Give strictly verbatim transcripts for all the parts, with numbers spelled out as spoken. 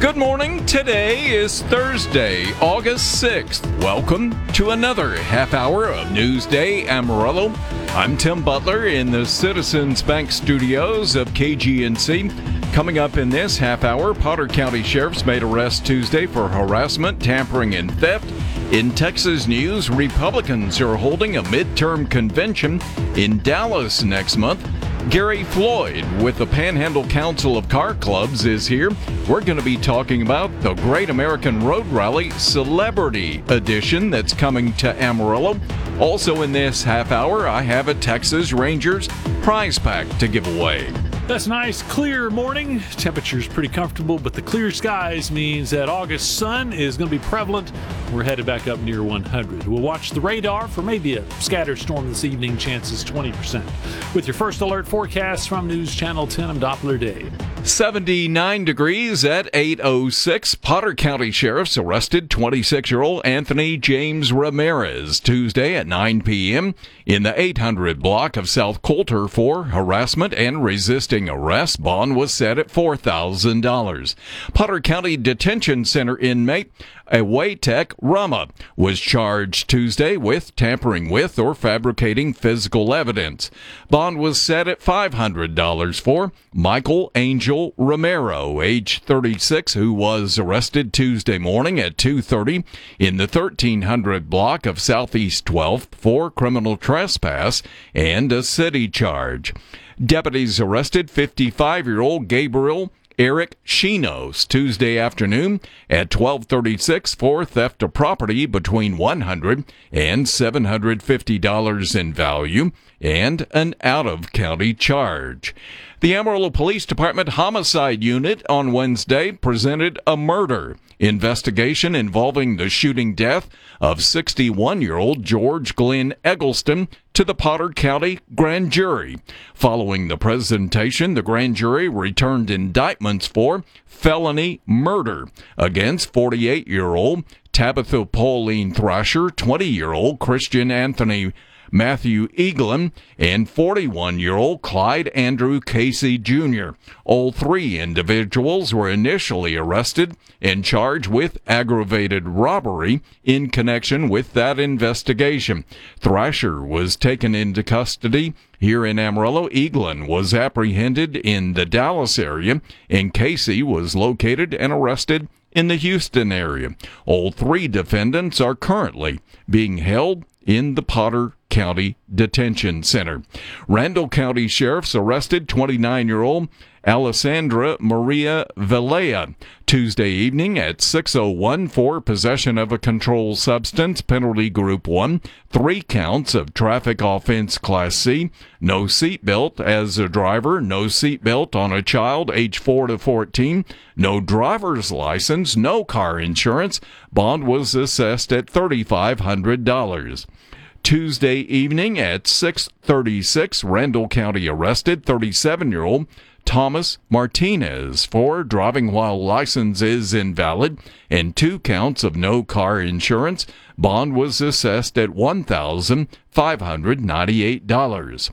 Good morning. Today is Thursday, August sixth. Welcome to another half hour of Newsday Amarillo. I'm Tim Butler in the Citizens Bank studios of K G N C. Coming up in this half hour, Potter County Sheriff's made arrest Tuesday for harassment, tampering, and theft. In Texas news, Republicans are holding a midterm convention in Dallas next month. Gary Floyd with the Panhandle Council of Car Clubs is here. We're going to be talking about the Great American Road Rally Celebrity Edition that's coming to Amarillo. Also in this half hour, I have a Texas Rangers prize pack to give away. That's nice, clear morning. Temperature's pretty comfortable, but the clear skies means that August sun is going to be prevalent. We're headed back up near one hundred. We'll watch the radar for maybe a scattered storm this evening, chances twenty percent. With your first alert forecast from News Channel ten, I'm Doppler Dave. seventy-nine degrees at eight oh six. Potter County Sheriff's arrested twenty-six-year-old Anthony James Ramirez Tuesday at nine p.m. in the eight hundred block of South Coulter for harassment and resisting arrest. Bond was set at four thousand dollars. Potter County Detention Center inmate Awaytek Rama was charged Tuesday with tampering with or fabricating physical evidence. Bond was set at five hundred dollars for Michael Angel Romero, age thirty-six, who was arrested Tuesday morning at two thirty in the thirteen hundred block of Southeast twelfth for criminal trespass and a city charge. Deputies arrested fifty-five-year-old Gabriel Eric Chinos Tuesday afternoon at twelve thirty-six for theft of property between one hundred dollars and seven hundred fifty dollars in value and an out-of-county charge. The Amarillo Police Department Homicide Unit on Wednesday presented a murder investigation involving the shooting death of sixty-one-year-old George Glenn Eggleston to the Potter County Grand Jury. Following the presentation, the Grand Jury returned indictments for felony murder against forty-eight-year-old Tabitha Pauline Thrasher, twenty-year-old Christian Anthony Matthew Eaglin, and forty-one-year-old Clyde Andrew Casey Junior All three individuals were initially arrested and charged with aggravated robbery in connection with that investigation. Thrasher was taken into custody here in Amarillo. Eaglin was apprehended in the Dallas area, and Casey was located and arrested in the Houston area. All three defendants are currently being held in the Potter County Detention Center. Randall County Sheriff's arrested twenty-nine-year-old Alessandra Maria Velea Tuesday evening at six oh one for possession of a controlled substance, penalty group one, three counts of traffic offense class C, no seatbelt as a driver, no seatbelt on a child age four to fourteen, no driver's license, no car insurance. Bond was assessed at three thousand five hundred dollars. Tuesday evening at six thirty-six, Randall County arrested thirty-seven-year-old Thomas Martinez for driving while license is invalid and two counts of no car insurance. Bond was assessed at one thousand five hundred ninety-eight dollars.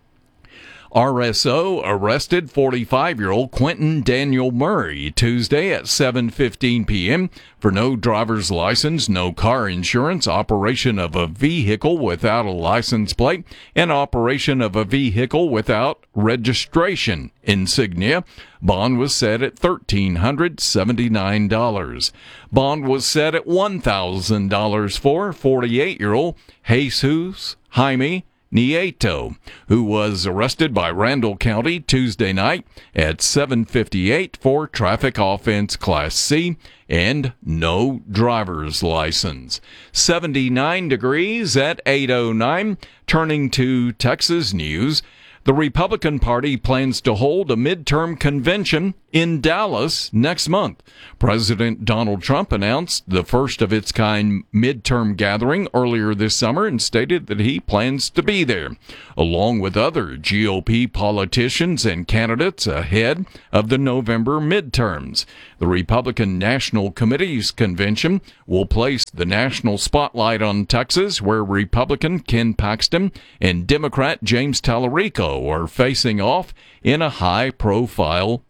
R S O arrested forty-five-year-old Quentin Daniel Murray Tuesday at seven fifteen p.m. for no driver's license, no car insurance, operation of a vehicle without a license plate, and operation of a vehicle without registration insignia. Bond was set at one thousand three hundred seventy-nine dollars. Bond was set at one thousand dollars for forty-eight-year-old Jesus Jaime Nieto, who was arrested by Randall County Tuesday night at seven fifty-eight for traffic offense class C and no driver's license. seventy-nine degrees at eight oh nine. Turning to Texas news, the Republican Party plans to hold a midterm convention in Dallas next month. President Donald Trump announced the first of its kind midterm gathering earlier this summer and stated that he plans to be there, along with other G O P politicians and candidates ahead of the November midterms. The Republican National Committee's convention will place the national spotlight on Texas, where Republican Ken Paxton and Democrat James Tallarico are facing off in a high-profile Senate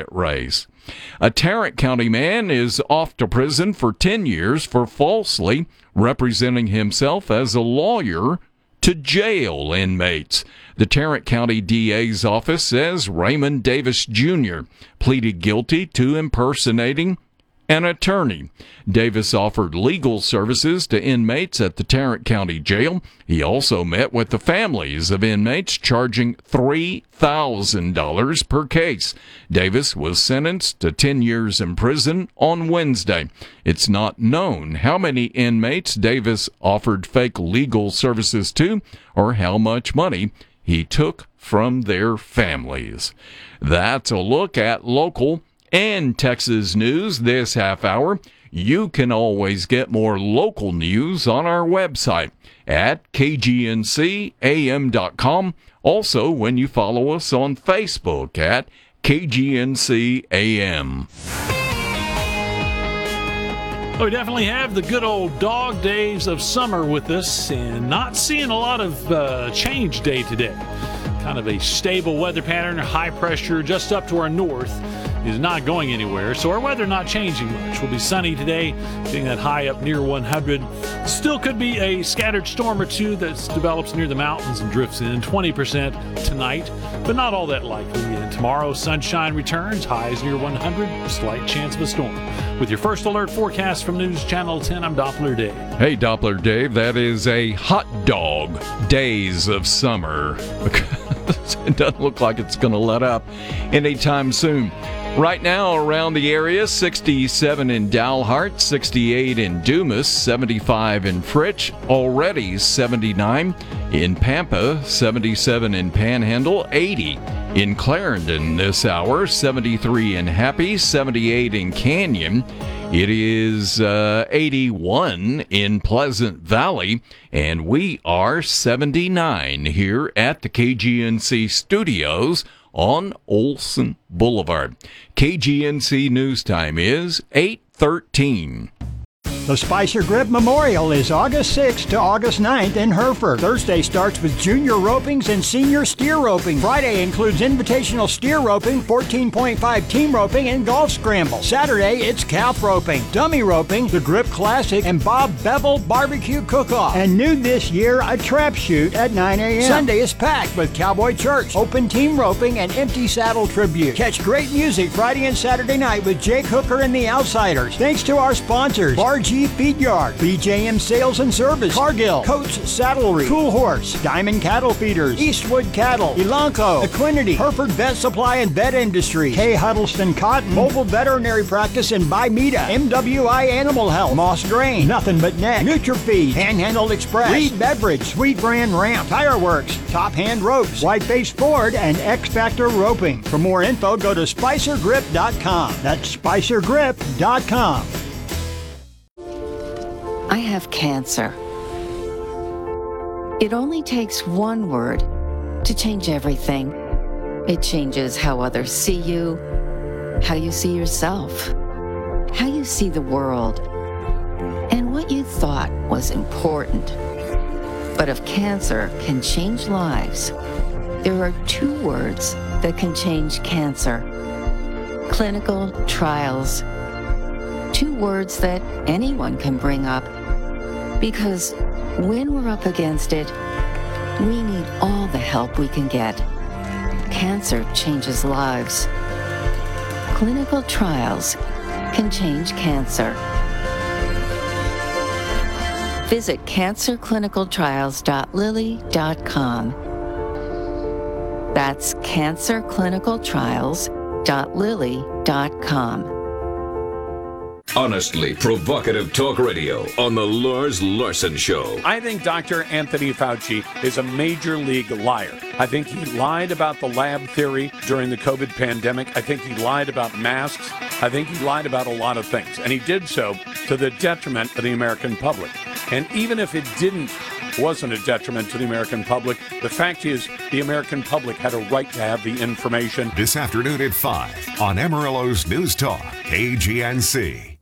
Senate race. A Tarrant County man is off to prison for ten years for falsely representing himself as a lawyer to jail inmates. The Tarrant County D A's office says Raymond Davis Junior pleaded guilty to impersonating an attorney. Davis offered legal services to inmates at the Tarrant County Jail. He also met with the families of inmates, charging three thousand dollars per case. Davis was sentenced to ten years in prison on Wednesday. It's not known how many inmates Davis offered fake legal services to or how much money he took from their families. That's a look at local and Texas news this half hour. You can always get more local news on our website at K G N C A M dot com. Also, when you follow us on Facebook at K G N C A M. Well, we definitely have the good old dog days of summer with us, and not seeing a lot of uh, change day to day. Kind of a stable weather pattern, high pressure just up to our north is not going anywhere, so our weather not changing much. We'll be sunny today, getting that high up near one hundred. Still could be a scattered storm or two that develops near the mountains and drifts in. twenty percent tonight, but not all that likely. And tomorrow, sunshine returns, highs near one hundred, slight chance of a storm. With your first alert forecast from News Channel ten, I'm Doppler Dave. Hey, Doppler Dave, that is a hot dog days of summer. It doesn't look like it's going to let up anytime soon. Right now around the area, sixty-seven in Dalhart, sixty-eight in Dumas, seventy-five in Fritch, already seventy-nine in Pampa, seventy-seven in Panhandle, eighty in Clarendon this hour, seventy-three in Happy, seventy-eight in Canyon. It is uh, eighty-one in Pleasant Valley, and we are seventy-nine here at the K G N C studios on Olson Boulevard. K G N C News Time is eight thirteen. The Spicer Grip Memorial is August sixth to August ninth in Hereford. Thursday starts with junior ropings and senior steer roping. Friday includes invitational steer roping, fourteen point five team roping, and golf scramble. Saturday, it's calf roping, dummy roping, the Grip Classic, and Bob Bevel Barbecue Cook-Off. And new this year, a trap shoot at nine a.m. Sunday is packed with Cowboy Church, open team roping, and empty saddle tribute. Catch great music Friday and Saturday night with Jake Hooker and the Outsiders. Thanks to our sponsors, R G Feed Yard, B J M Sales and Service, Cargill, Coach Saddlery, Cool Horse, Diamond Cattle Feeders, Eastwood Cattle, Elanco, Equinity, Hereford Vet Supply and Vet Industry, K. Huddleston Cotton, Mobile Veterinary Practice and Bimeda, M W I Animal Health, Moss Grain, Nothing But Neck, NutriFeed, Panhandle Express, Reed Beverage, Sweet Brand Ramp, Tire Works, Top Hand Ropes, Whiteface Ford, and X Factor Roping. For more info, go to spicer grip dot com. That's spicer grip dot com. I have cancer. It only takes one word to change everything. It changes how others see you, how you see yourself, how you see the world, and what you thought was important. But if cancer can change lives, there are two words that can change cancer. Clinical trials. Two words that anyone can bring up, because when we're up against it, we need all the help we can get. Cancer changes lives. Clinical trials can change cancer. Visit cancer clinical trials dot lilly dot com. That's cancer clinical trials dot lilly dot com. Honestly provocative talk radio on the Lars Larson Show. I think Doctor Anthony Fauci is a major league liar. I think he lied about the lab theory during the COVID pandemic. I think he lied about masks. I think he lied about a lot of things. And he did so to the detriment of the American public. And even if it didn't, wasn't a detriment to the American public, the fact is the American public had a right to have the information. This afternoon at five on Amarillo's News Talk, K G N C.